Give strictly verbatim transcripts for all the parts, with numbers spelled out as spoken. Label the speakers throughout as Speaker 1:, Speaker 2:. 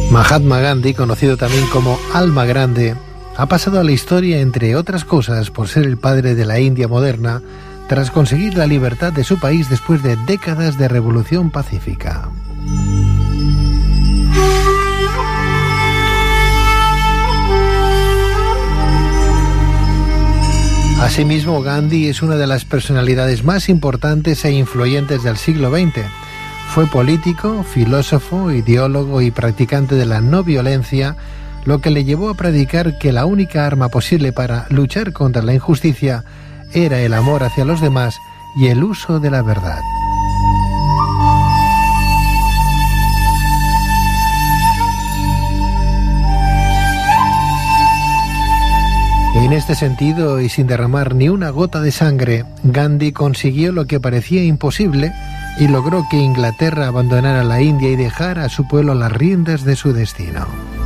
Speaker 1: Mahatma Gandhi, conocido también como Alma Grande, ha pasado a la historia, entre otras cosas, por ser el padre de la India moderna, tras conseguir la libertad de su país después de décadas de revolución pacífica. Asimismo, Gandhi es una de las personalidades más importantes e influyentes del siglo veinte. Fue político, filósofo, ideólogo y practicante de la no violencia, lo que le llevó a predicar que la única arma posible para luchar contra la injusticia era el amor hacia los demás y el uso de la verdad. En este sentido, y sin derramar ni una gota de sangre, Gandhi consiguió lo que parecía imposible y logró que Inglaterra abandonara la India y dejara a su pueblo las riendas de su destino.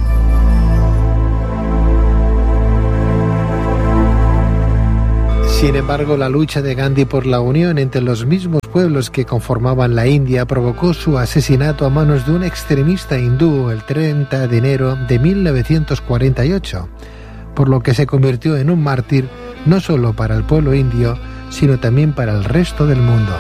Speaker 1: Sin embargo, la lucha de Gandhi por la unión entre los mismos pueblos que conformaban la India provocó su asesinato a manos de un extremista hindú el treinta de enero de mil novecientos cuarenta y ocho, por lo que se convirtió en un mártir no solo para el pueblo indio, sino también para el resto del mundo.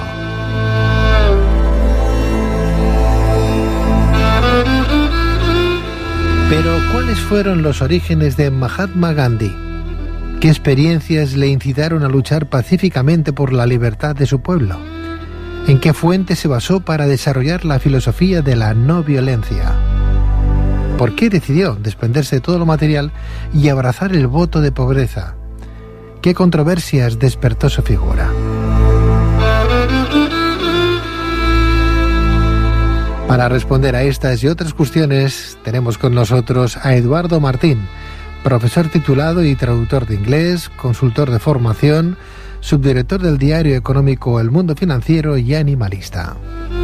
Speaker 1: Pero, ¿cuáles fueron los orígenes de Mahatma Gandhi? ¿Qué experiencias le incitaron a luchar pacíficamente por la libertad de su pueblo? ¿En qué fuente se basó para desarrollar la filosofía de la no violencia? ¿Por qué decidió desprenderse de todo lo material y abrazar el voto de pobreza? ¿Qué controversias despertó su figura? Para responder a estas y otras cuestiones, tenemos con nosotros a Eduardo Martín, profesor titulado y traductor de inglés, consultor de formación, subdirector del diario económico El Mundo Financiero y animalista.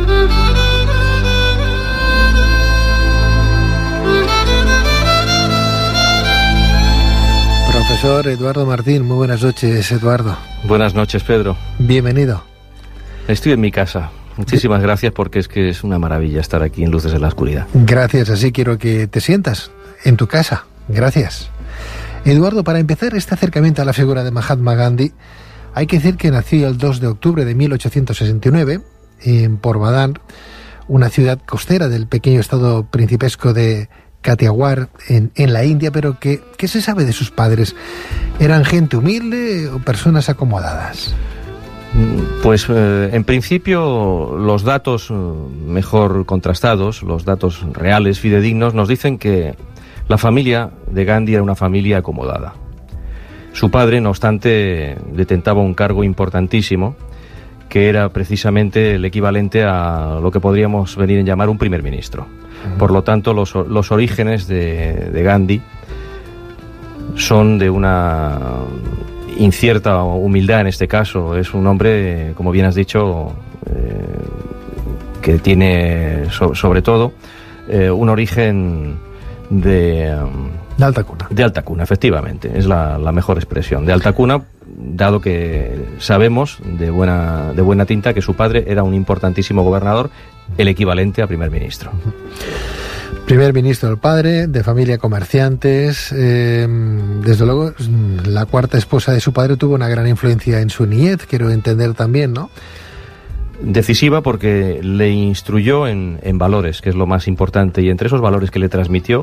Speaker 1: Profesor Eduardo Martín, muy buenas noches, Eduardo.
Speaker 2: Buenas noches, Pedro.
Speaker 1: Bienvenido.
Speaker 2: Estoy en mi casa. Muchísimas gracias, porque es que es una maravilla estar aquí en Luces en la Oscuridad.
Speaker 1: Gracias, así quiero que te sientas en tu casa. Gracias. Eduardo, para empezar este acercamiento a la figura de Mahatma Gandhi, hay que decir que nació el dos de octubre de mil ochocientos sesenta y nueve en Porbandar, una ciudad costera del pequeño estado principesco de Kathiawar en, en la India, pero que, ¿qué se sabe de sus padres? ¿Eran gente humilde o personas acomodadas?
Speaker 2: Pues eh, en principio los datos mejor contrastados, los datos reales, fidedignos, nos dicen que la familia de Gandhi era una familia acomodada. Su padre, no obstante, detentaba un cargo importantísimo, que era precisamente el equivalente a lo que podríamos venir a llamar un primer ministro. Uh-huh. Por lo tanto, los, los orígenes de, de Gandhi son de una incierta humildad en este caso. Es un hombre, como bien has dicho, eh, que tiene so, sobre todo eh, un origen de, um,
Speaker 1: de alta cuna.
Speaker 2: De alta cuna, efectivamente, es la, la mejor expresión. De alta cuna, dado que sabemos de buena, de buena tinta que su padre era un importantísimo gobernador, el equivalente a primer ministro.
Speaker 1: Uh-huh. Primer ministro el padre, de familia comerciantes. Eh, desde luego, la cuarta esposa de su padre tuvo una gran influencia en su niñez, quiero entender también, ¿no?
Speaker 2: Decisiva, porque le instruyó en, en valores, que es lo más importante, y entre esos valores que le transmitió,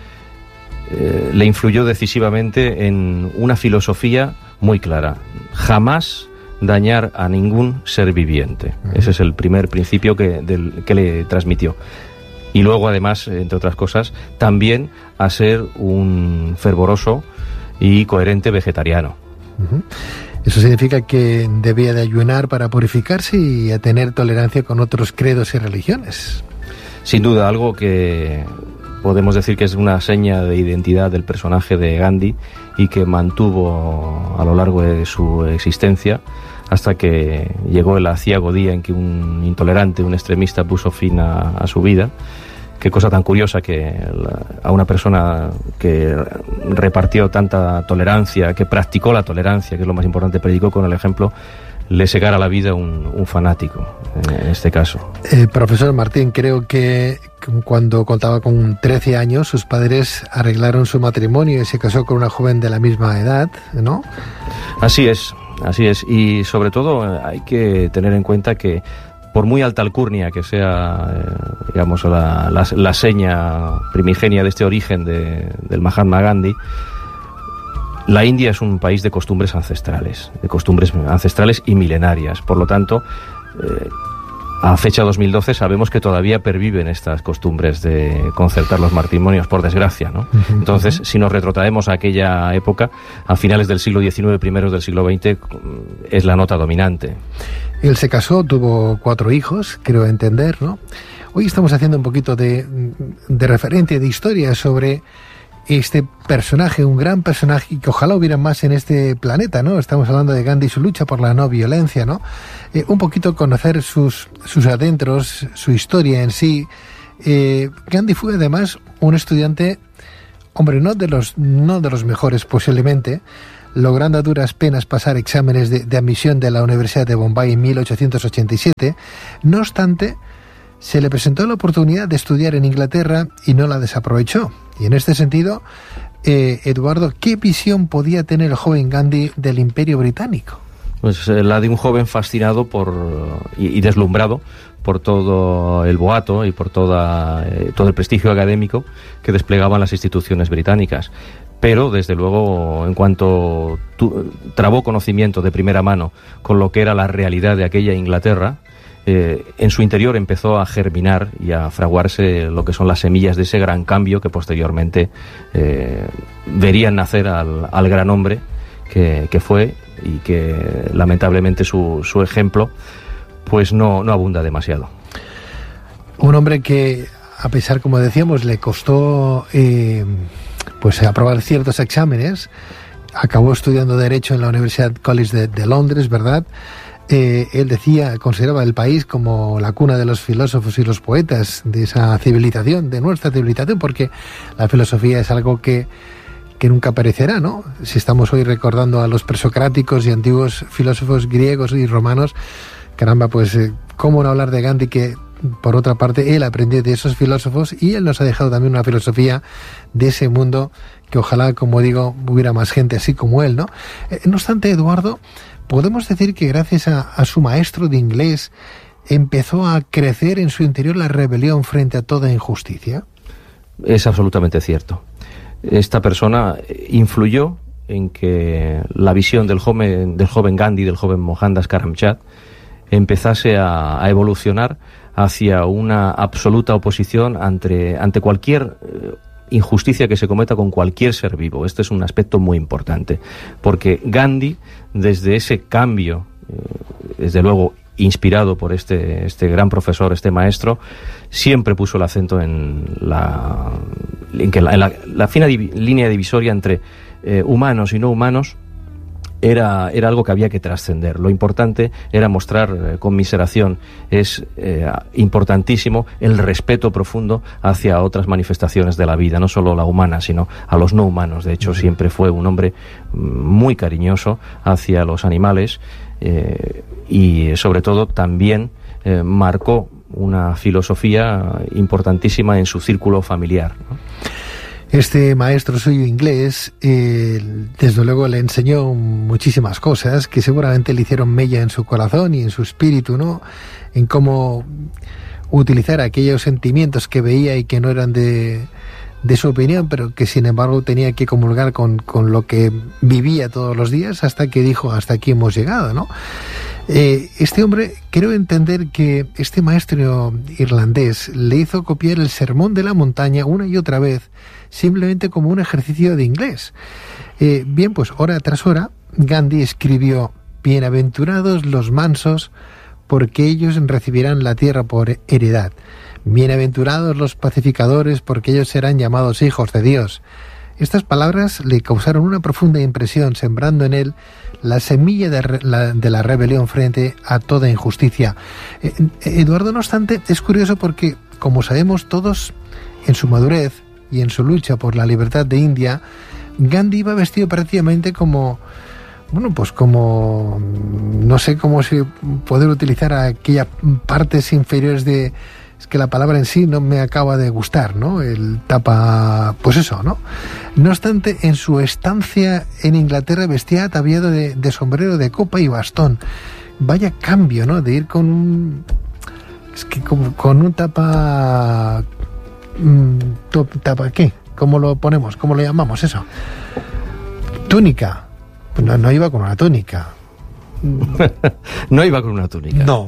Speaker 2: eh, le influyó decisivamente en una filosofía muy clara: jamás dañar a ningún ser viviente. Uh-huh. Ese es el primer principio que, del, que le transmitió. Y luego, además, entre otras cosas, también a ser un fervoroso y coherente vegetariano.
Speaker 1: Uh-huh. Eso significa que debía de ayunar para purificarse y a tener tolerancia con otros credos y religiones.
Speaker 2: Sin duda, algo que podemos decir que es una seña de identidad del personaje de Gandhi y que mantuvo a lo largo de su existencia, hasta que llegó el aciago día en que un intolerante, un extremista, puso fin a, a su vida. Qué cosa tan curiosa que la, a una persona que repartió tanta tolerancia, que practicó la tolerancia, que es lo más importante, predicó con el ejemplo, le segara la vida un, un fanático, en este caso.
Speaker 1: Eh, profesor Martín, creo que cuando contaba con trece años, sus padres arreglaron su matrimonio y se casó con una joven de la misma edad, ¿no?
Speaker 2: Así es, así es. Y sobre todo hay que tener en cuenta que por muy alta alcurnia que sea, eh, digamos, la, la, la seña primigenia de este origen de, del Mahatma Gandhi, la India es un país de costumbres ancestrales, de costumbres ancestrales y milenarias. Por lo tanto, eh, a fecha dos mil doce sabemos que todavía perviven estas costumbres de concertar los matrimonios, por desgracia, ¿no? Uh-huh. Entonces, si nos retrotraemos a aquella época, a finales del siglo diecinueve, primeros del siglo veinte, es la nota dominante.
Speaker 1: Él se casó, tuvo cuatro hijos, creo entender, ¿no? Hoy estamos haciendo un poquito de, de referencia, de historia sobre este personaje, un gran personaje, y que ojalá hubiera más en este planeta, ¿no? Estamos hablando de Gandhi y su lucha por la no violencia, ¿no? Eh, un poquito conocer sus, sus adentros, su historia en sí. Eh, Gandhi fue además un estudiante, hombre, no de los, no de los mejores posiblemente, logrando a duras penas pasar exámenes de, de admisión de la Universidad de Bombay en mil ochocientos ochenta y siete. No obstante, se le presentó la oportunidad de estudiar en Inglaterra y no la desaprovechó. Y en este sentido, eh, Eduardo, ¿qué visión podía tener el joven Gandhi del Imperio Británico?
Speaker 2: Pues eh, la de un joven fascinado por y, y deslumbrado por todo el boato y por toda, eh, todo el prestigio académico que desplegaban las instituciones británicas. Pero, desde luego, en cuanto tu, trabó conocimiento de primera mano con lo que era la realidad de aquella Inglaterra, Eh, en su interior empezó a germinar y a fraguarse lo que son las semillas de ese gran cambio que posteriormente eh, verían nacer al, al gran hombre que, que fue, y que lamentablemente su, su ejemplo pues no, no abunda demasiado.
Speaker 1: Un hombre que, a pesar, como decíamos, le costó eh, pues aprobar ciertos exámenes, acabó estudiando Derecho en la Universidad College de, de Londres, ¿verdad? Eh, él decía, consideraba el país como la cuna de los filósofos y los poetas, de esa civilización, de nuestra civilización, porque la filosofía es algo que, que nunca perecerá, ¿no? Si estamos hoy recordando a los presocráticos y antiguos filósofos griegos y romanos, caramba, pues eh, cómo no hablar de Gandhi, que por otra parte él aprendió de esos filósofos, y él nos ha dejado también una filosofía de ese mundo que ojalá, como digo, hubiera más gente así como él, ¿no? Eh, no obstante, Eduardo, ¿podemos decir que gracias a, a su maestro de inglés empezó a crecer en su interior la rebelión frente a toda injusticia?
Speaker 2: Es absolutamente cierto. Esta persona influyó en que la visión del joven, del joven Gandhi, del joven Mohandas Karamchand, empezase a, a evolucionar hacia una absoluta oposición ante, ante cualquier eh, injusticia que se cometa con cualquier ser vivo. Este es un aspecto muy importante, porque Gandhi, desde ese cambio, eh, desde luego inspirado por este, este gran profesor, este maestro, siempre puso el acento en la, en que la, en la, la fina div, línea divisoria entre eh, humanos y no humanos era, era algo que había que trascender. Lo importante era mostrar eh, conmiseración. Es eh, importantísimo el respeto profundo hacia otras manifestaciones de la vida, no solo la humana, sino a los no humanos. De hecho, siempre fue un hombre muy cariñoso hacia los animales, eh, y sobre todo también eh, marcó una filosofía importantísima en su círculo familiar, ¿no?
Speaker 1: Este maestro suyo inglés, eh, desde luego le enseñó muchísimas cosas que seguramente le hicieron mella en su corazón y en su espíritu, ¿no? En cómo utilizar aquellos sentimientos que veía y que no eran de, de su opinión, pero que sin embargo tenía que comulgar con, con lo que vivía todos los días, hasta que dijo, hasta aquí hemos llegado, ¿no? Eh, este hombre, creo entender que este maestro irlandés le hizo copiar el Sermón de la Montaña una y otra vez, simplemente como un ejercicio de inglés. Eh, bien, pues hora tras hora, Gandhi escribió: bienaventurados los mansos, porque ellos recibirán la tierra por heredad. Bienaventurados los pacificadores, porque ellos serán llamados hijos de Dios. Estas palabras le causaron una profunda impresión, sembrando en él la semilla de, re, la, de la rebelión frente a toda injusticia. Eh, Eduardo, no obstante, es curioso porque, como sabemos todos, en su madurez y en su lucha por la libertad de India, Gandhi iba vestido prácticamente como, bueno, pues como, no sé cómo se poder utilizar aquellas partes inferiores de, es que la palabra en sí no me acaba de gustar, ¿no? El tapa, pues eso, ¿no? No obstante, en su estancia en Inglaterra vestía ataviado de, de sombrero de copa y bastón. Vaya cambio, ¿no? De ir con un, es que con, con un tapa, tapa, ¿qué? ¿Cómo lo ponemos? ¿Cómo lo llamamos eso? Túnica. No, no iba con una túnica.
Speaker 2: No iba con una túnica.
Speaker 1: No.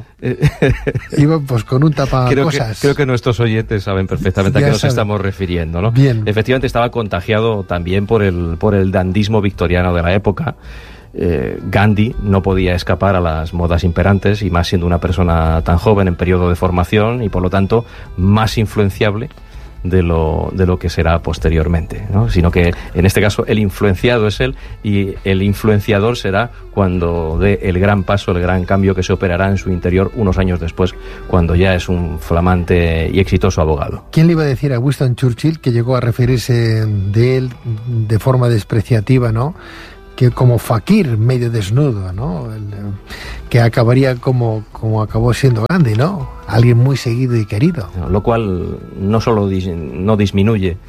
Speaker 1: Iba pues con un tapa
Speaker 2: creo
Speaker 1: cosas.
Speaker 2: Que, creo que nuestros oyentes saben perfectamente
Speaker 1: Ya
Speaker 2: a qué nos
Speaker 1: saben.
Speaker 2: estamos refiriendo, ¿no?
Speaker 1: Bien.
Speaker 2: Efectivamente estaba contagiado también por el, por el dandismo victoriano de la época. Eh, Gandhi no podía escapar a las modas imperantes, y más siendo una persona tan joven en periodo de formación y por lo tanto más influenciable de lo, de lo que será posteriormente, ¿no? Sino que en este caso el influenciado es él, y el influenciador será cuando dé el gran paso, el gran cambio que se operará en su interior unos años después, cuando ya es un flamante y exitoso abogado.
Speaker 1: ¿Quién le iba a decir a Winston Churchill, que llegó a referirse de él de forma despreciativa, ¿no?, que como fakir medio desnudo, ¿no?, el, que acabaría como, como acabó siendo Gandhi, ¿no?, alguien muy seguido y querido.
Speaker 2: Lo cual no solo dis, no disminuye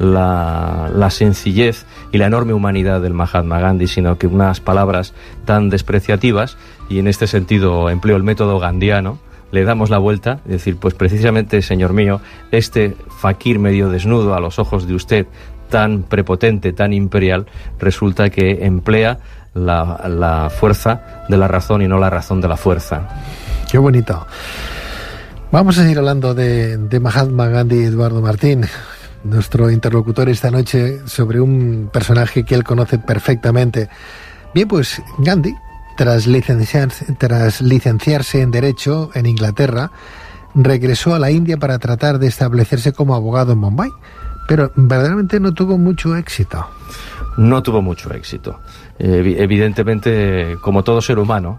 Speaker 2: la, la sencillez y la enorme humanidad del Mahatma Gandhi, sino que unas palabras tan despreciativas, y en este sentido empleo el método gandhiano, le damos la vuelta, es decir, pues precisamente, señor mío, este fakir medio desnudo a los ojos de usted, tan prepotente, tan imperial, resulta que emplea la, la fuerza de la razón y no la razón de la fuerza.
Speaker 1: Qué bonito. Vamos a seguir hablando de, de Mahatma Gandhi, Eduardo Martín, nuestro interlocutor esta noche, sobre un personaje que él conoce perfectamente. Bien, pues Gandhi, tras licenciarse, tras licenciarse en Derecho en Inglaterra, regresó a la India para tratar de establecerse como abogado en Bombay. Pero verdaderamente no tuvo mucho éxito.
Speaker 2: No tuvo mucho éxito. Eh, evidentemente, como todo ser humano,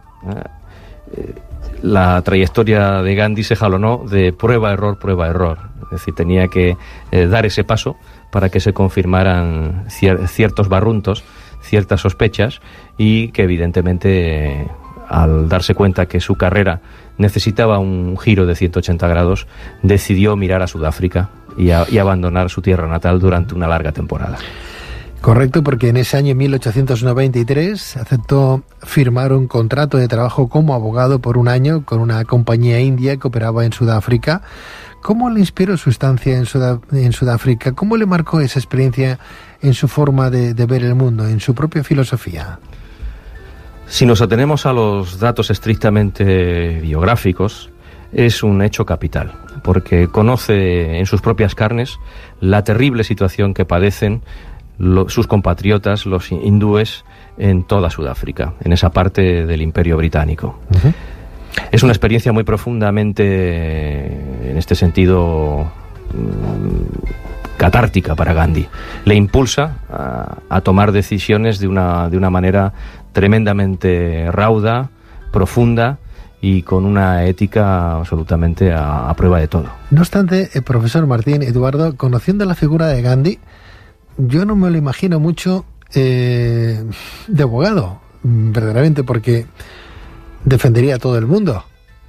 Speaker 2: eh, la trayectoria de Gandhi se jalonó de prueba, error, prueba, error. Es decir, tenía que eh, dar ese paso para que se confirmaran cier- ciertos barruntos, ciertas sospechas, y que evidentemente, eh, al darse cuenta que su carrera necesitaba un giro de ciento ochenta grados, decidió mirar a Sudáfrica y, a, y abandonar su tierra natal durante una larga temporada.
Speaker 1: Correcto, porque en ese año mil ochocientos noventa y tres aceptó firmar un contrato de trabajo como abogado por un año con una compañía india que operaba en Sudáfrica. ¿Cómo le inspiró su estancia en, Sudá- en Sudáfrica? ¿Cómo le marcó esa experiencia en su forma de, de ver el mundo, en su propia filosofía?
Speaker 2: Si nos atenemos a los datos estrictamente biográficos, es un hecho capital, porque conoce en sus propias carnes la terrible situación que padecen lo, sus compatriotas, los hindúes, en toda Sudáfrica, en esa parte del Imperio Británico. Uh-huh. Es una experiencia muy profundamente, en este sentido, catártica para Gandhi. Le impulsa a, a tomar decisiones de una, de una manera tremendamente rauda, profunda y con una ética absolutamente a, a prueba de todo.
Speaker 1: No obstante, el profesor Martín, Eduardo, conociendo la figura de Gandhi, yo no me lo imagino mucho eh, de abogado, verdaderamente, porque defendería a todo el mundo.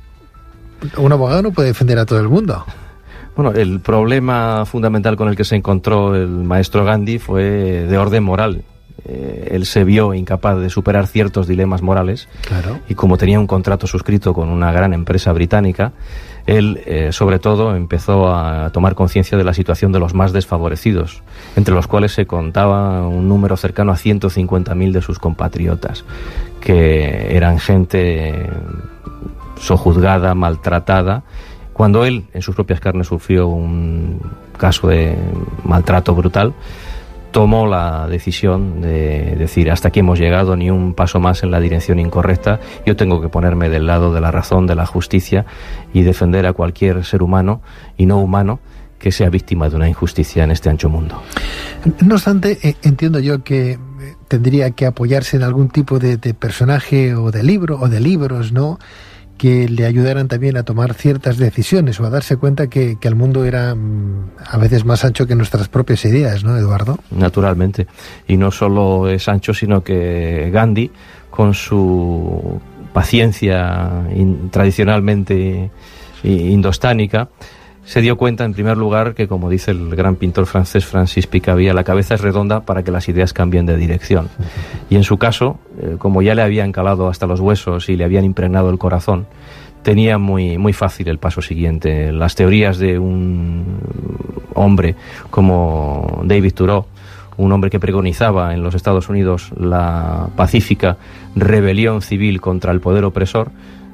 Speaker 1: Un abogado no puede defender a todo el mundo.
Speaker 2: Bueno, el problema fundamental con el que se encontró el maestro Gandhi fue de orden moral. Eh, él se vio incapaz de superar ciertos dilemas morales.
Speaker 1: Claro.
Speaker 2: Y como tenía un contrato suscrito con una gran empresa británica, él, eh, sobre todo, empezó a tomar conciencia de la situación de los más desfavorecidos, entre los cuales se contaba un número cercano a ciento cincuenta mil de sus compatriotas, que eran gente sojuzgada, maltratada. Cuando él, en sus propias carnes, sufrió un caso de maltrato brutal, tomó la decisión de decir: hasta aquí hemos llegado, ni un paso más en la dirección incorrecta, yo tengo que ponerme del lado de la razón, de la justicia, y defender a cualquier ser humano y no humano que sea víctima de una injusticia en este ancho mundo.
Speaker 1: No obstante, eh, entiendo yo que tendría que apoyarse en algún tipo de, de personaje o de libro, o de libros, ¿no?, que le ayudaran también a tomar ciertas decisiones o a darse cuenta que, que el mundo era mmm, a veces más ancho que nuestras propias ideas, ¿no, Eduardo?
Speaker 2: Naturalmente. Y no solo es ancho, sino que Gandhi, con su paciencia in, tradicionalmente indostánica, se dio cuenta, en primer lugar, que, como dice el gran pintor francés Francis Picabia, la cabeza es redonda para que las ideas cambien de dirección. Y en su caso, eh, como ya le habían calado hasta los huesos y le habían impregnado el corazón, tenía muy, muy fácil el paso siguiente. Las teorías de un hombre como David Thoreau, un hombre que pregonizaba en los Estados Unidos la pacífica rebelión civil contra el poder opresor,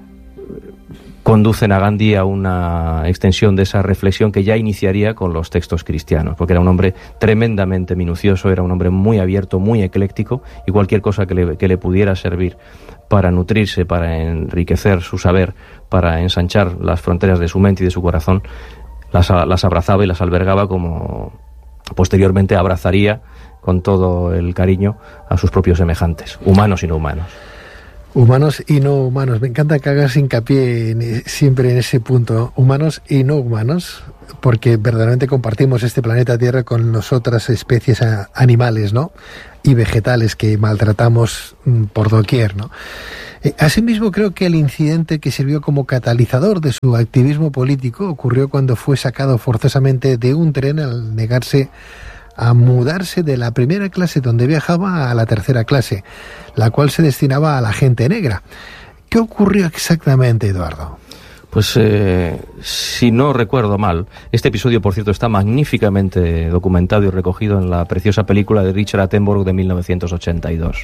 Speaker 2: conducen a Gandhi a una extensión de esa reflexión que ya iniciaría con los textos cristianos, porque era un hombre tremendamente minucioso, era un hombre muy abierto, muy ecléctico, y cualquier cosa que le, que le pudiera servir para nutrirse, para enriquecer su saber, para ensanchar las fronteras de su mente y de su corazón, las, las abrazaba y las albergaba, como posteriormente abrazaría con todo el cariño a sus propios semejantes, humanos y no humanos.
Speaker 1: Humanos y no humanos. Me encanta que hagas hincapié en, siempre en ese punto, humanos y no humanos, porque verdaderamente compartimos este planeta Tierra con las otras especies animales, ¿no?, y vegetales que maltratamos por doquier, ¿no? Eh, asimismo, creo que el incidente que sirvió como catalizador de su activismo político ocurrió cuando fue sacado forzosamente de un tren al negarse a mudarse de la primera clase donde viajaba a la tercera clase, la cual se destinaba a la gente negra. ¿Qué ocurrió exactamente, Eduardo?
Speaker 2: Pues eh, si no recuerdo mal, este episodio, por cierto, está magníficamente documentado y recogido en la preciosa película de Richard Attenborough de mil novecientos ochenta y dos.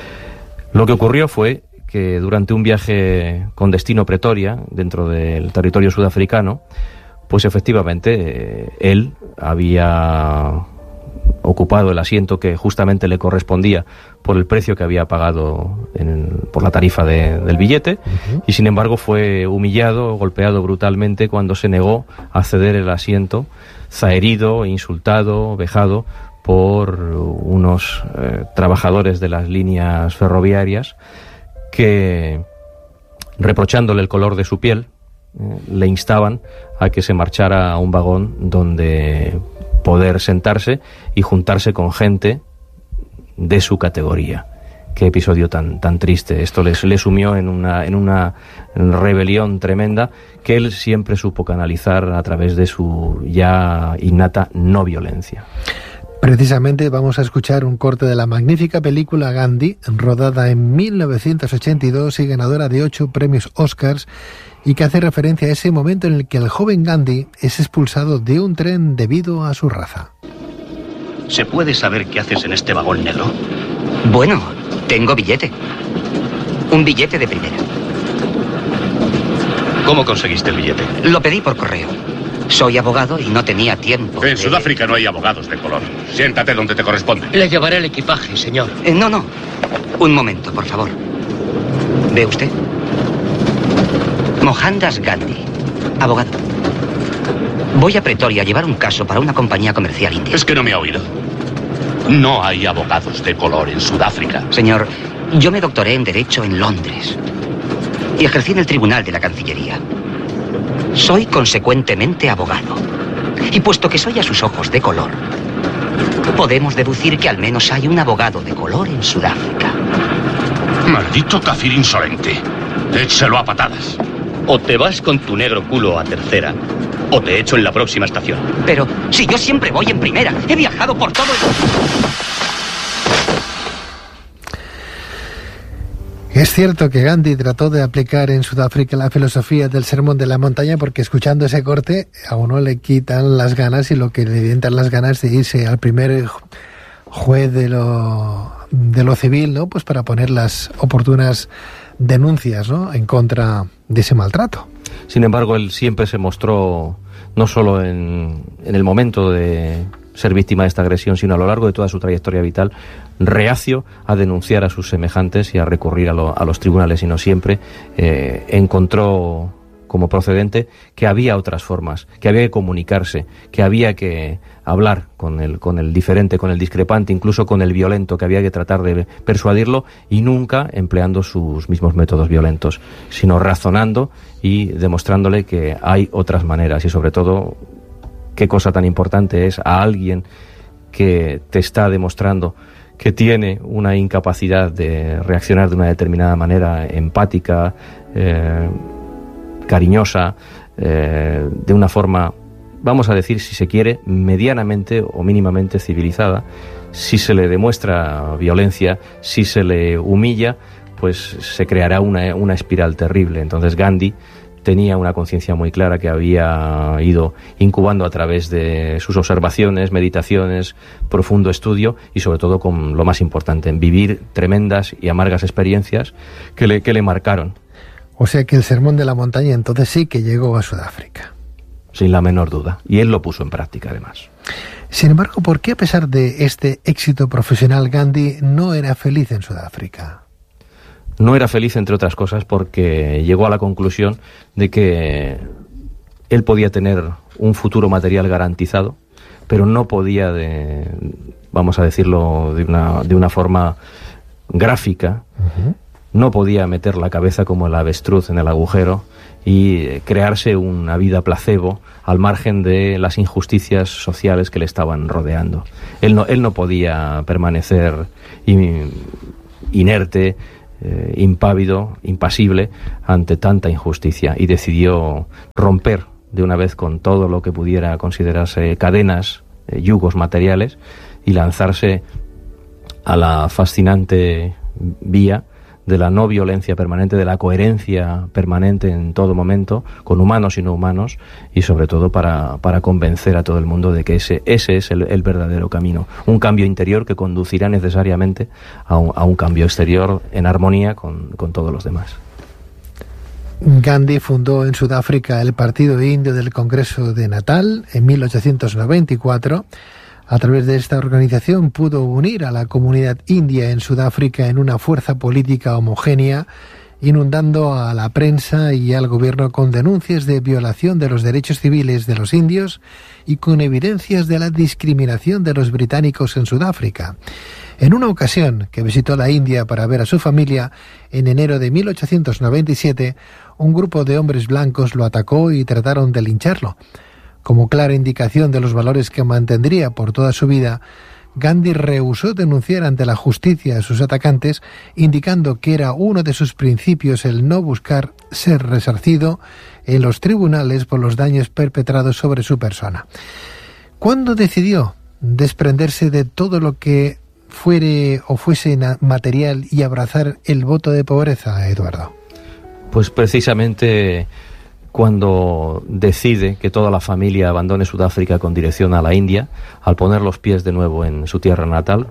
Speaker 2: Lo que ocurrió fue que durante un viaje con destino a Pretoria, dentro del territorio sudafricano, pues efectivamente eh, él había ocupado el asiento que justamente le correspondía por el precio que había pagado en, por la tarifa de, del billete, uh-huh. y sin embargo fue humillado, golpeado brutalmente cuando se negó a ceder el asiento, zaherido, insultado, vejado por unos eh, trabajadores de las líneas ferroviarias que, reprochándole el color de su piel, eh, le instaban a que se marchara a un vagón donde poder sentarse y juntarse con gente de su categoría. Qué episodio tan tan triste. Esto le, le sumió en una en una rebelión tremenda que él siempre supo canalizar a través de su ya innata no violencia.
Speaker 1: Precisamente vamos a escuchar un corte de la magnífica película Gandhi, rodada en mil novecientos ochenta y dos y ganadora de ocho premios Oscars, y que hace referencia a ese momento en el que el joven Gandhi es expulsado de un tren debido a su raza.
Speaker 3: ¿Se puede saber qué haces en este vagón negro?
Speaker 4: Bueno, tengo billete. Un billete de primera.
Speaker 3: ¿Cómo conseguiste el billete?
Speaker 4: Lo pedí por correo. Soy abogado y no tenía tiempo.
Speaker 3: En
Speaker 4: de...
Speaker 3: Sudáfrica no hay abogados de color. Siéntate donde te corresponde.
Speaker 5: Le llevaré el equipaje, señor.
Speaker 4: Eh, no, no. Un momento, por favor. ¿Ve usted? Mohandas Gandhi, abogado. Voy a Pretoria a llevar un caso para una compañía comercial india.
Speaker 3: Es que no me ha oído. No hay abogados de color en Sudáfrica.
Speaker 4: Señor, yo me doctoré en Derecho en Londres y ejercí en el Tribunal de la Cancillería. Soy consecuentemente abogado. Y puesto que soy a sus ojos de color, podemos deducir que al menos hay un abogado de color en Sudáfrica.
Speaker 3: Maldito kafir insolente. Échalo a patadas.
Speaker 5: O te vas con tu negro culo a tercera, o te echo en la próxima estación.
Speaker 4: Pero si yo siempre voy en primera, he viajado por todo el...
Speaker 1: Es cierto que Gandhi trató de aplicar en Sudáfrica la filosofía del sermón de la montaña, porque escuchando ese corte a uno le quitan las ganas, y lo que le entran las ganas de irse al primer juez de lo, de lo civil, ¿no?, pues para poner las oportunas denuncias, ¿no?, en contra de ese maltrato.
Speaker 2: Sin embargo, él siempre se mostró, no solo en, en el momento de ser víctima de esta agresión, sino a lo largo de toda su trayectoria vital, reacio a denunciar a sus semejantes y a recurrir a, lo, a los tribunales, sino siempre eh, encontró como procedente que había otras formas, que había que comunicarse, que había que hablar con el, con el diferente, con el discrepante, incluso con el violento, que había que tratar de persuadirlo, y nunca empleando sus mismos métodos violentos, sino razonando y demostrándole que hay otras maneras, y sobre todo, qué cosa tan importante es a alguien que te está demostrando que tiene una incapacidad de reaccionar de una determinada manera empática, eh, cariñosa, eh, de una forma, vamos a decir, si se quiere, medianamente o mínimamente civilizada. Si se le demuestra violencia, si se le humilla, pues se creará una, una espiral terrible. Entonces Gandhi tenía una conciencia muy clara que había ido incubando a través de sus observaciones, meditaciones, profundo estudio y sobre todo, con lo más importante, en vivir tremendas y amargas experiencias que le, que le marcaron.
Speaker 1: O sea que el sermón de la montaña entonces sí que llegó a Sudáfrica.
Speaker 2: Sin la menor duda. Y él lo puso en práctica, además.
Speaker 1: Sin embargo, ¿por qué a pesar de este éxito profesional Gandhi no era feliz en Sudáfrica?
Speaker 2: No era feliz, entre otras cosas, porque llegó a la conclusión de que él podía tener un futuro material garantizado, pero no podía, de, vamos a decirlo de una, de una forma gráfica, uh-huh. no podía meter la cabeza como el avestruz en el agujero y crearse una vida placebo al margen de las injusticias sociales que le estaban rodeando. Él no, él no podía permanecer in, inerte, Eh, impávido, impasible ante tanta injusticia, y decidió romper de una vez con todo lo que pudiera considerarse cadenas, eh, yugos materiales, y lanzarse a la fascinante vía de la no violencia permanente, de la coherencia permanente en todo momento, con humanos y no humanos, y sobre todo para, para convencer a todo el mundo de que ese, ese es el, el verdadero camino. Un cambio interior que conducirá necesariamente a un, a un cambio exterior en armonía con, con todos los demás.
Speaker 1: Gandhi fundó en Sudáfrica el Partido Indio del Congreso de Natal en mil ochocientos noventa y cuatro. A través de esta organización pudo unir a la comunidad india en Sudáfrica en una fuerza política homogénea, inundando a la prensa y al gobierno con denuncias de violación de los derechos civiles de los indios y con evidencias de la discriminación de los británicos en Sudáfrica. En una ocasión que visitó la India para ver a su familia, en enero de mil ochocientos noventa y siete, un grupo de hombres blancos lo atacó y trataron de lincharlo. Como clara indicación de los valores que mantendría por toda su vida, Gandhi rehusó denunciar ante la justicia a sus atacantes, indicando que era uno de sus principios el no buscar ser resarcido en los tribunales por los daños perpetrados sobre su persona. ¿Cuándo decidió desprenderse de todo lo que fuere o fuese material y abrazar el voto de pobreza, Eduardo?
Speaker 2: Pues precisamente cuando decide que toda la familia abandone Sudáfrica con dirección a la India, al poner los pies de nuevo en su tierra natal,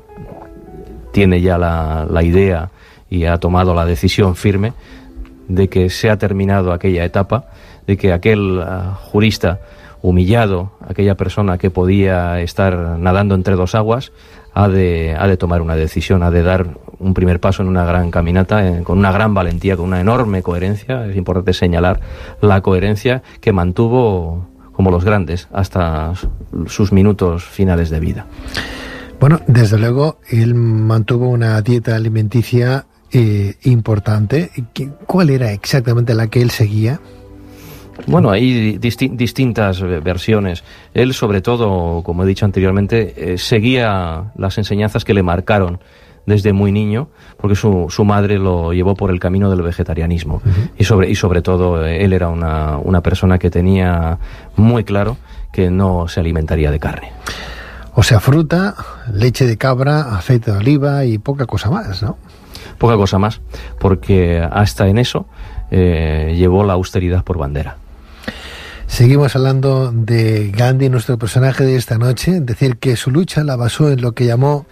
Speaker 2: tiene ya la, la idea y ha tomado la decisión firme de que se ha terminado aquella etapa, de que aquel uh, jurista humillado, aquella persona que podía estar nadando entre dos aguas, ha de, ha de tomar una decisión, ha de dar un primer paso en una gran caminata, en, con una gran valentía, con una enorme coherencia. Es importante señalar la coherencia que mantuvo como los grandes hasta sus minutos finales de vida.
Speaker 1: Bueno, desde luego, él mantuvo una dieta alimenticia eh, importante. ¿Cuál era exactamente la que él seguía?
Speaker 2: Bueno, hay disti- distintas versiones. Él, sobre todo, como he dicho anteriormente, eh, seguía las enseñanzas que le marcaron desde muy niño, porque su, su madre lo llevó por el camino del vegetarianismo. Uh-huh. Y sobre, y sobre todo, eh, él era una, una persona que tenía muy claro que no se alimentaría de carne.
Speaker 1: O sea, fruta, leche de cabra, aceite de oliva y poca cosa más, ¿no?
Speaker 2: Poca cosa más, porque hasta en eso eh, llevó la austeridad por bandera.
Speaker 1: Seguimos hablando de Gandhi, nuestro personaje de esta noche. Decir que su lucha la basó en lo que llamó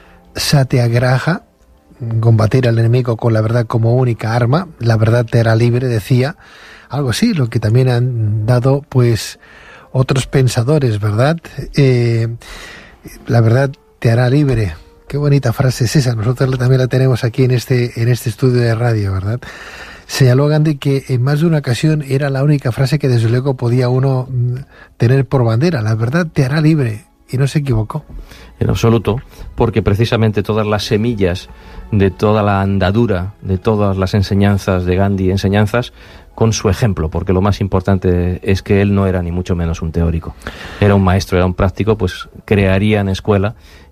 Speaker 1: satyagraha, combatir al enemigo con la verdad como única arma. La verdad te hará libre, decía. Algo así, lo que también han dado pues otros pensadores, ¿verdad? Eh, la verdad te hará libre. Qué bonita frase es esa. Nosotros también la tenemos aquí en este, en este estudio de radio, ¿verdad? Señaló Gandhi que en más de una ocasión era la única frase que desde luego podía uno tener por bandera. La verdad te hará libre. Y no se equivocó.
Speaker 2: En absoluto, porque precisamente todas las semillas de toda la andadura, de todas las enseñanzas de Gandhi, enseñanzas con su ejemplo, porque lo más importante es que él no era ni mucho menos un teórico. Era un maestro, era un práctico, pues crearía en escuela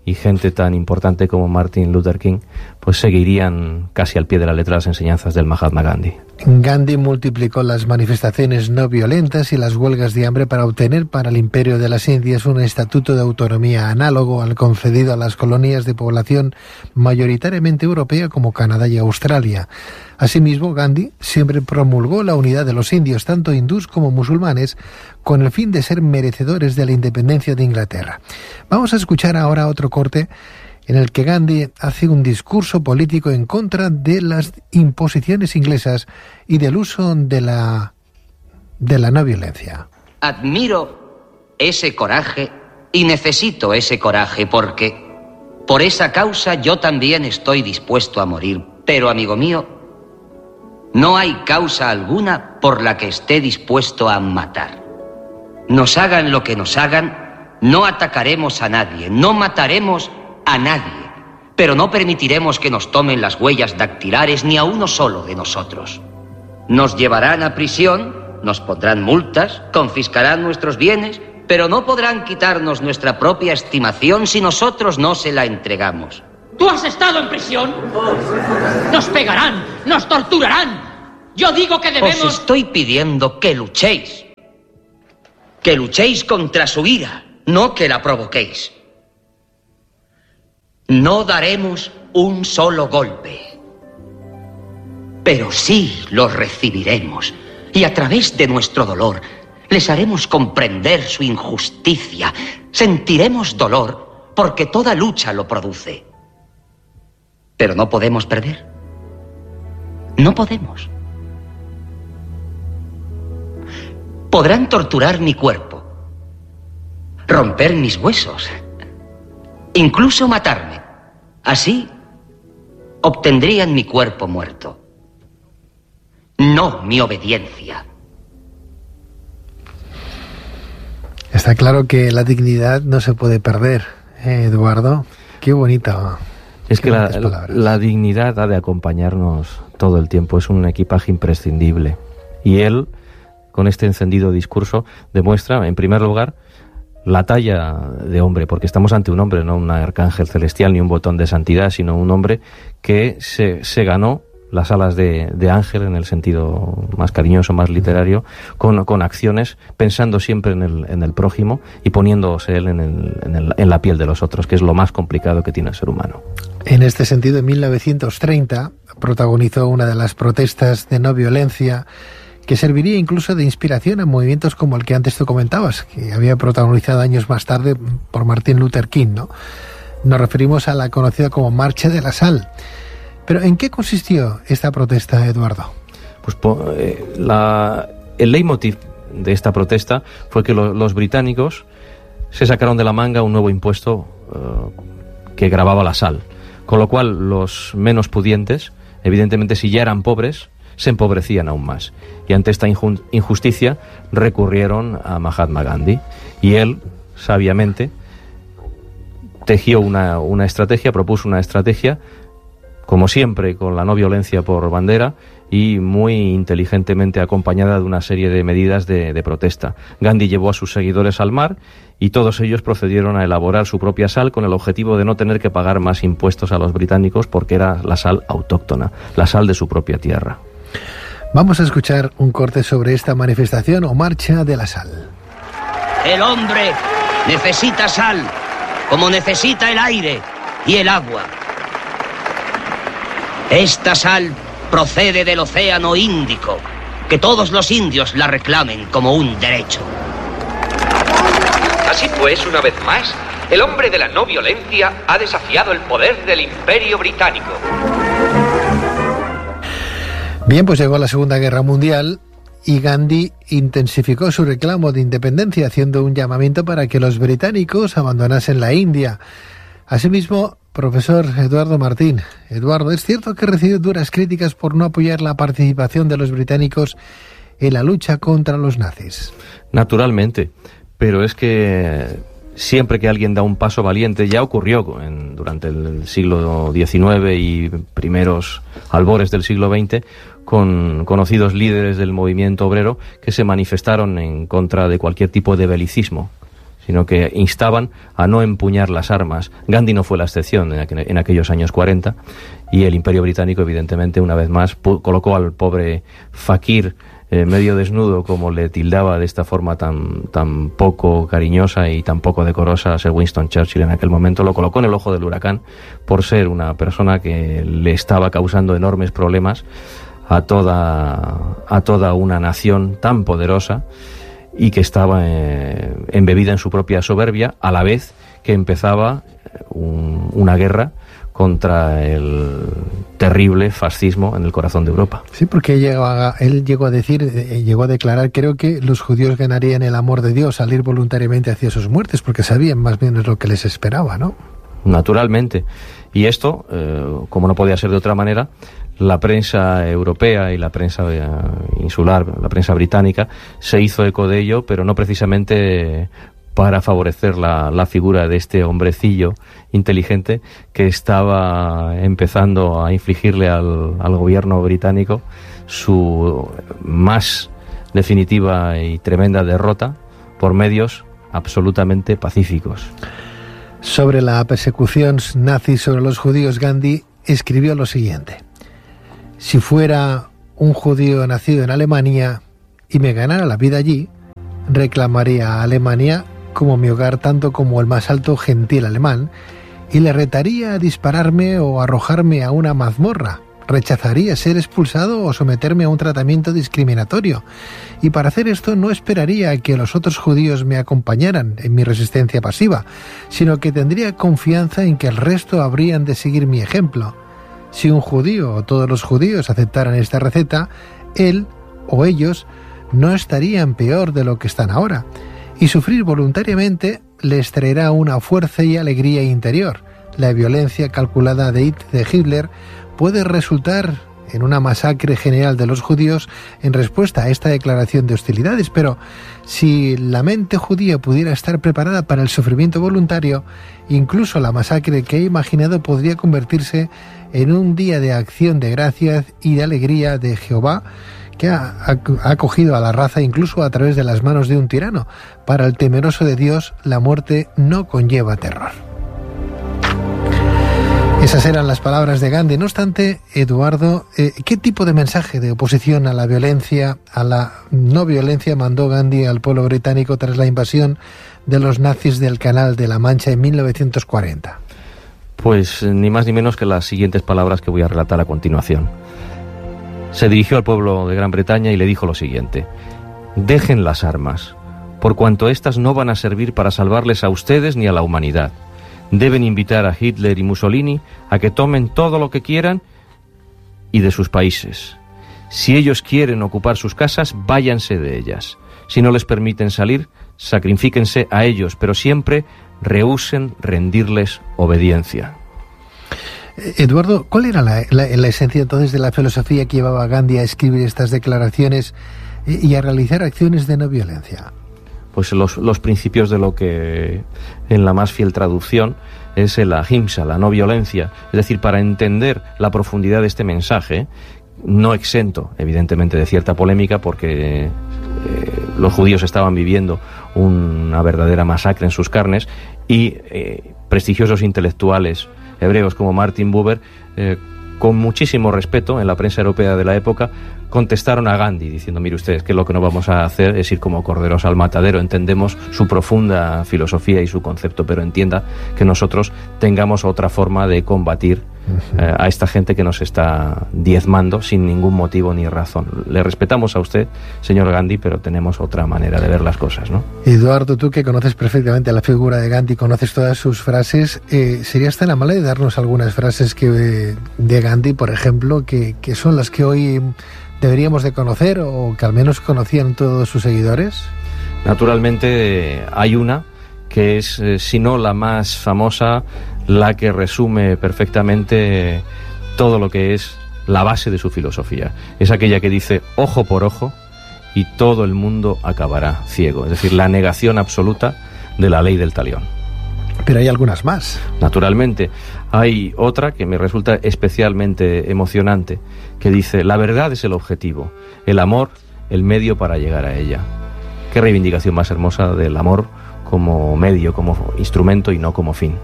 Speaker 2: y gente tan importante como Martin Luther King, pues seguirían casi al pie de la letra las enseñanzas del Mahatma Gandhi.
Speaker 1: Gandhi multiplicó las manifestaciones no violentas y las huelgas de hambre para obtener para el Imperio de las Indias un estatuto de autonomía análogo al concedido a las colonias de población mayoritariamente europea como Canadá y Australia. Asimismo, Gandhi siempre promulgó la unidad de los indios, tanto hindús como musulmanes, con el fin de ser merecedores de la independencia de Inglaterra. Vamos a escuchar ahora otro corte en el que Gandhi hace un discurso político en contra de las imposiciones inglesas y del uso de la, de la no violencia.
Speaker 4: Admiro ese coraje y necesito ese coraje porque por esa causa yo también estoy dispuesto a morir. Pero, amigo mío, no hay causa alguna por la que esté dispuesto a matar. Nos hagan lo que nos hagan, no atacaremos a nadie, no mataremos a nadie, pero no permitiremos que nos tomen las huellas dactilares ni a uno solo de nosotros. Nos llevarán a prisión, nos pondrán multas, confiscarán nuestros bienes, pero no podrán quitarnos nuestra propia estimación si nosotros no se la entregamos.
Speaker 6: ¿Tú has estado en prisión? Nos pegarán, nos torturarán. Yo digo que debemos...
Speaker 4: Os estoy pidiendo que luchéis. Que luchéis contra su ira, no que la provoquéis. No daremos un solo golpe, pero sí lo recibiremos, y a través de nuestro dolor les haremos comprender su injusticia. Sentiremos dolor porque toda lucha lo produce. Pero no podemos perder. No podemos. Podrán torturar mi cuerpo, romper mis huesos, incluso matarme. Así obtendrían mi cuerpo muerto, no mi obediencia.
Speaker 1: Está claro que la dignidad no se puede perder, ¿eh, Eduardo? Qué bonita.
Speaker 2: Es que la, la dignidad ha de acompañarnos todo el tiempo, es un equipaje imprescindible. Y él, con este encendido discurso, demuestra, en primer lugar, la talla de hombre, porque estamos ante un hombre, no un arcángel celestial ni un botón de santidad, sino un hombre que se, se ganó las alas de, de ángel en el sentido más cariñoso, más literario, con, con acciones, pensando siempre en el, en el prójimo y poniéndose él en, el, en, el, en la piel de los otros, que es lo más complicado que tiene el ser humano.
Speaker 1: En este sentido, en mil novecientos treinta protagonizó una de las protestas de no violencia que serviría incluso de inspiración a movimientos como el que antes tú comentabas, que había protagonizado años más tarde por Martin Luther King, ¿no? Nos referimos a la conocida como Marcha de la Sal. Pero ¿en qué consistió esta protesta, Eduardo?
Speaker 2: Pues eh, la, el leitmotiv de esta protesta fue que lo, los británicos se sacaron de la manga un nuevo impuesto eh, que gravaba la sal, con lo cual los menos pudientes, evidentemente si ya eran pobres, se empobrecían aún más. Y ante esta injusticia recurrieron a Mahatma Gandhi. Y él, sabiamente, tejió una, una estrategia, propuso una estrategia, como siempre, con la no violencia por bandera y muy inteligentemente acompañada de una serie de medidas de, de protesta. Gandhi llevó a sus seguidores al mar y todos ellos procedieron a elaborar su propia sal con el objetivo de no tener que pagar más impuestos a los británicos porque era la sal autóctona, la sal de su propia tierra.
Speaker 1: Vamos a escuchar un corte sobre esta manifestación o marcha de la sal.
Speaker 4: El hombre necesita sal, como necesita el aire y el agua. Esta sal procede del Océano Índico. Que todos los indios la reclamen como un derecho.
Speaker 7: Así pues, una vez más, el hombre de la no violencia ha desafiado el poder del Imperio Británico.
Speaker 1: Bien, pues llegó la Segunda Guerra Mundial y Gandhi intensificó su reclamo de independencia, haciendo un llamamiento para que los británicos abandonasen la India. Asimismo, profesor Eduardo Martín. Eduardo, ¿es cierto que recibió duras críticas por no apoyar la participación de los británicos en la lucha contra los nazis?
Speaker 2: Naturalmente, pero es que siempre que alguien da un paso valiente, ya ocurrió en, durante el siglo diecinueve y primeros albores del siglo veinte, con conocidos líderes del movimiento obrero que se manifestaron en contra de cualquier tipo de belicismo. sino que instaban a no empuñar las armas. Gandhi no fue la excepción en, aqu en aquellos años cuarenta, y el Imperio Británico, evidentemente, una vez más, colocó al pobre fakir eh, medio desnudo, como le tildaba de esta forma tan, tan poco cariñosa y tan poco decorosa a Sir Winston Churchill en aquel momento, lo colocó en el ojo del huracán por ser una persona que le estaba causando enormes problemas a toda, a toda una nación tan poderosa, y que estaba eh, embebida en su propia soberbia, a la vez que empezaba un, una guerra contra el terrible fascismo en el corazón de Europa.
Speaker 1: Sí, porque llegó a, él llegó a decir, eh, llegó a declarar, creo que los judíos ganarían el amor de Dios al ir voluntariamente hacia sus muertes, porque sabían más bien lo que les esperaba, ¿no?
Speaker 2: Naturalmente. Y esto, eh, como no podía ser de otra manera, la prensa europea y la prensa eh, insular, la prensa británica, se hizo eco de ello, pero no precisamente para favorecer la, la figura de este hombrecillo inteligente que estaba empezando a infligirle al, al gobierno británico su más definitiva y tremenda derrota por medios absolutamente pacíficos.
Speaker 1: Sobre la persecución nazi sobre los judíos, Gandhi escribió lo siguiente: si fuera un judío nacido en Alemania y me ganara la vida allí, reclamaría a Alemania como mi hogar tanto como el más alto gentil alemán, y le retaría a dispararme o arrojarme a una mazmorra. Rechazaría ser expulsado o someterme a un tratamiento discriminatorio, y para hacer esto no esperaría a que los otros judíos me acompañaran en mi resistencia pasiva, sino que tendría confianza en que el resto habrían de seguir mi ejemplo. Si un judío o todos los judíos aceptaran esta receta, él o ellos no estarían peor de lo que están ahora, y sufrir voluntariamente les traerá una fuerza y alegría interior. La violencia calculada de Hitler puede resultar en una masacre general de los judíos en respuesta a esta declaración de hostilidades, pero si la mente judía pudiera estar preparada para el sufrimiento voluntario, incluso la masacre que he imaginado podría convertirse en un día de acción de gracias y de alegría de Jehová, que ha, ha, ha acogido a la raza incluso a través de las manos de un tirano. Para el temeroso de Dios, la muerte no conlleva terror. Esas eran las palabras de Gandhi. No obstante, Eduardo, eh, ¿qué tipo de mensaje de oposición a la violencia, a la no violencia, mandó Gandhi al pueblo británico tras la invasión de los nazis del Canal de la Mancha en mil novecientos cuarenta?
Speaker 2: Pues ni más ni menos que las siguientes palabras que voy a relatar a continuación. Se dirigió al pueblo de Gran Bretaña y le dijo lo siguiente: dejen las armas, por cuanto éstas no van a servir para salvarles a ustedes ni a la humanidad. Deben invitar a Hitler y Mussolini a que tomen todo lo que quieran y de sus países. Si ellos quieren ocupar sus casas, váyanse de ellas. Si no les permiten salir, sacrifíquense a ellos, pero siempre rehúsen rendirles obediencia.
Speaker 1: Eduardo, ¿cuál era la, la, la esencia entonces de la filosofía que llevaba a Gandhi a escribir estas declaraciones y a realizar acciones de no violencia?
Speaker 2: Pues los, los principios de lo que en la más fiel traducción es el ahimsa, la no violencia. Es decir, para entender la profundidad de este mensaje, no exento evidentemente de cierta polémica, porque eh, los judíos estaban viviendo una verdadera masacre en sus carnes, y eh, prestigiosos intelectuales hebreos como Martin Buber, eh, con muchísimo respeto en la prensa europea de la época, contestaron a Gandhi diciendo: mire ustedes, que lo que no vamos a hacer es ir como corderos al matadero. Entendemos su profunda filosofía y su concepto, pero entienda que nosotros tengamos otra forma de combatir eh, a esta gente que nos está diezmando sin ningún motivo ni razón. Le respetamos a usted, señor Gandhi, pero tenemos otra manera de ver las cosas, ¿no?
Speaker 1: Eduardo, tú que conoces perfectamente la figura de Gandhi, conoces todas sus frases, eh, ¿serías tan amable de darnos algunas frases que eh, de Gandhi, por ejemplo, que, que son las que hoy deberíamos de conocer, o que al menos conocían todos sus seguidores?
Speaker 2: Naturalmente hay una que es, eh, si no la más famosa, la que resume perfectamente todo lo que es la base de su filosofía. Es aquella que dice: ojo por ojo y todo el mundo acabará ciego. Es decir, la negación absoluta de la ley del talión.
Speaker 1: Pero hay algunas más.
Speaker 2: Naturalmente. Hay otra que me resulta especialmente emocionante, que dice: la verdad es el objetivo, el amor el medio para llegar a ella. Qué reivindicación más hermosa del amor como medio, como instrumento y no como fin.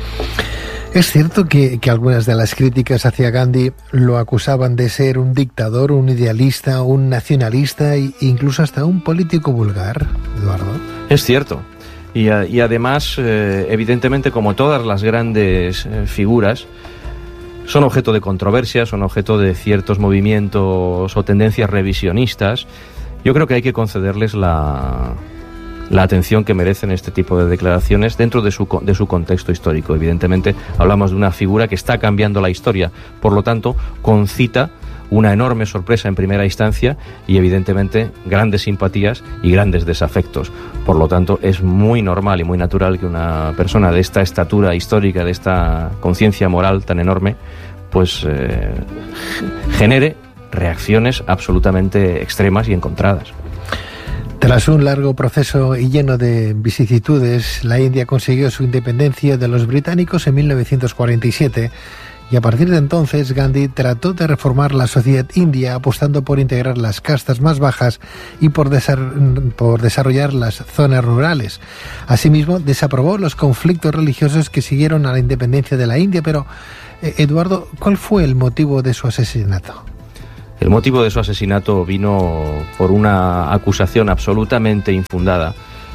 Speaker 1: Es cierto que, que algunas de las críticas hacia Gandhi lo acusaban de ser un dictador, un idealista, un nacionalista e incluso hasta un político vulgar, Eduardo.
Speaker 2: Es cierto. Y, y además, eh, evidentemente, como todas las grandes eh, figuras, son objeto de controversia, son objeto de ciertos movimientos o tendencias revisionistas. Yo creo que hay que concederles la... la atención que merecen este tipo de declaraciones dentro de su, de su contexto histórico. Evidentemente, hablamos de una figura que está cambiando la historia, por lo tanto, concita una enorme sorpresa en primera instancia y, evidentemente, grandes simpatías y grandes desafectos. Por lo tanto, es muy normal y muy natural que una persona de esta estatura histórica, de esta conciencia moral tan enorme, pues eh, genere reacciones absolutamente extremas y encontradas.
Speaker 1: Tras un largo proceso y lleno de vicisitudes, la India consiguió su independencia de los británicos en mil novecientos cuarenta y siete y a partir de entonces Gandhi trató de reformar la sociedad india apostando por integrar las castas más bajas y por, desar- por desarrollar las zonas rurales. Asimismo, desaprobó los conflictos religiosos que siguieron a la independencia de la India, pero, eh, Eduardo, ¿cuál fue el motivo de su asesinato?
Speaker 2: El motivo de su asesinato vino por una acusación absolutamente infundada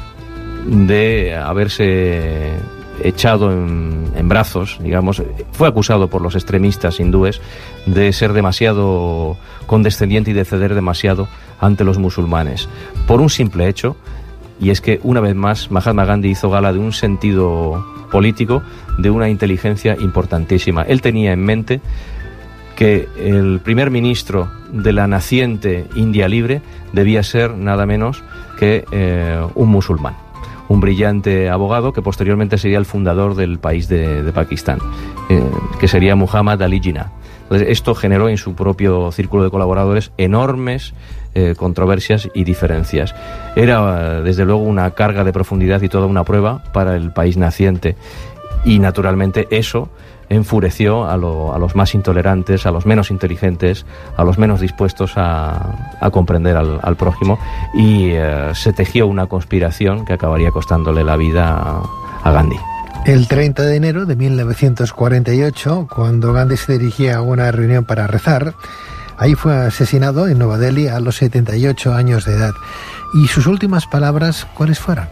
Speaker 2: de haberse echado en, en brazos, digamos. Fue acusado por los extremistas hindúes de ser demasiado condescendiente y de ceder demasiado ante los musulmanes. Por un simple hecho, y es que una vez más Mahatma Gandhi hizo gala de un sentido político, de una inteligencia importantísima. Él tenía en mente que el primer ministro de la naciente India libre debía ser nada menos que eh, un musulmán, un brillante abogado que posteriormente sería el fundador del país de, de Pakistán, eh, que sería Muhammad Ali Jinnah. Entonces, esto generó en su propio círculo de colaboradores enormes eh, controversias y diferencias. Era, desde luego, una carga de profundidad y toda una prueba para el país naciente. Y, naturalmente, eso enfureció a, lo, a los más intolerantes, a los menos inteligentes, a los menos dispuestos a, a comprender al, al prójimo, y eh, se tejió una conspiración que acabaría costándole la vida a, a Gandhi.
Speaker 1: El treinta de enero de mil novecientos cuarenta y ocho, cuando Gandhi se dirigía a una reunión para rezar, ahí fue asesinado en Nueva Delhi a los setenta y ocho años de edad. ¿Y sus últimas palabras cuáles fueron?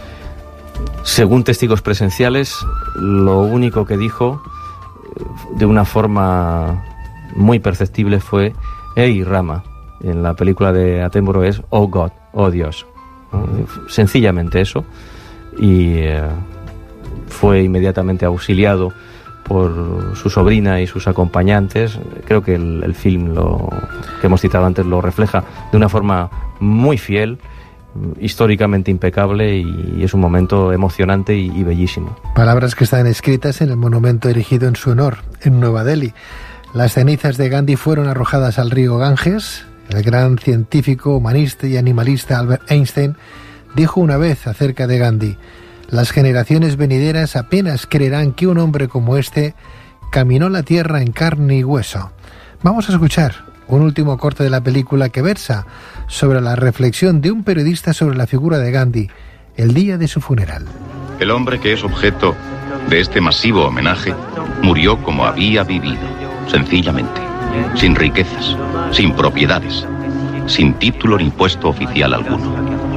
Speaker 2: Según testigos presenciales, lo único que dijo de una forma muy perceptible fue "Hey Rama". En la película de Attenborough es "Oh God", "Oh Dios", ¿no? Sencillamente eso. Y eh, fue inmediatamente auxiliado por su sobrina y sus acompañantes. Creo que el, el film lo, que hemos citado antes lo refleja de una forma muy fiel, históricamente impecable, y es un momento emocionante y, y bellísimo.
Speaker 1: Palabras que están escritas en el monumento erigido en su honor, en Nueva Delhi. Las cenizas de Gandhi fueron arrojadas al río Ganges. El gran científico, humanista y animalista Albert Einstein dijo una vez acerca de Gandhi: las generaciones venideras apenas creerán que un hombre como este caminó la tierra en carne y hueso. Vamos a escuchar un último corte de la película que versa sobre la reflexión de un periodista sobre la figura de Gandhi el día de su funeral.
Speaker 8: El hombre que es objeto de este masivo homenaje murió como había vivido, sencillamente, sin riquezas, sin propiedades, sin título ni puesto oficial alguno.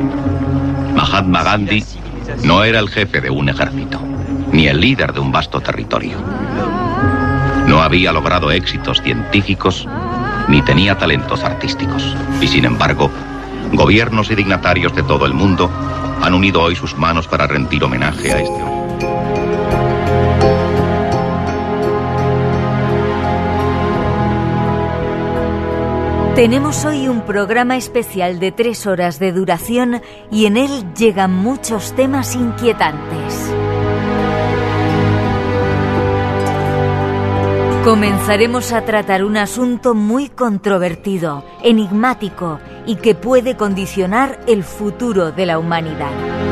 Speaker 8: Mahatma Gandhi no era el jefe de un ejército, ni el líder de un vasto territorio. No había logrado éxitos científicos, ni tenía talentos artísticos. Y sin embargo, gobiernos y dignatarios de todo el mundo han unido hoy sus manos para rendir homenaje a este hombre.
Speaker 9: Tenemos hoy un programa especial de tres horas de duración y en él llegan muchos temas inquietantes. Comenzaremos a tratar un asunto muy controvertido, enigmático y que puede condicionar el futuro de la humanidad.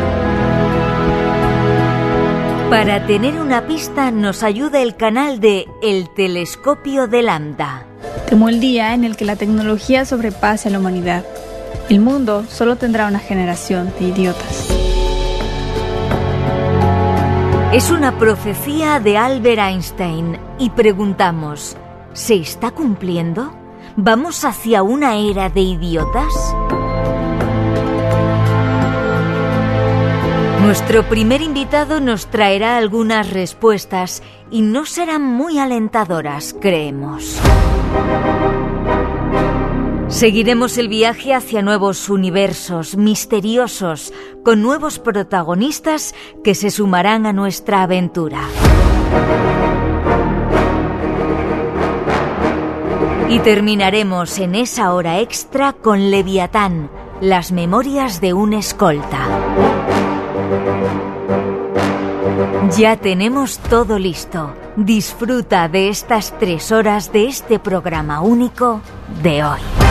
Speaker 9: Para tener una pista nos ayuda el canal de El Telescopio de Lambda.
Speaker 10: Temo el día en el que la tecnología sobrepase a la humanidad. El mundo solo tendrá una generación de idiotas.
Speaker 9: Es una profecía de Albert Einstein y preguntamos, ¿se está cumpliendo? ¿Vamos hacia una era de idiotas? Nuestro primer invitado nos traerá algunas respuestas y no serán muy alentadoras, creemos. Seguiremos el viaje hacia nuevos universos misteriosos, con nuevos protagonistas que se sumarán a nuestra aventura. Y terminaremos en esa hora extra con Leviatán, las memorias de un escolta. Ya tenemos todo listo. Disfruta de estas tres horas de este programa único de hoy.